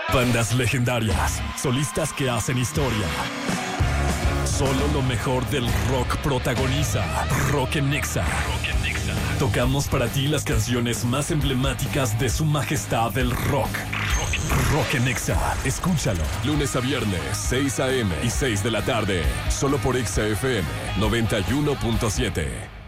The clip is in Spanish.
Bandas legendarias, solistas que hacen historia. Solo lo mejor del rock protagoniza Rock en Nexa. Tocamos para ti las canciones más emblemáticas de su majestad el rock. Rock en Nexa. Escúchalo. Lunes a viernes, 6 a.m. y 6 de la tarde. Solo por Exa FM 91.7.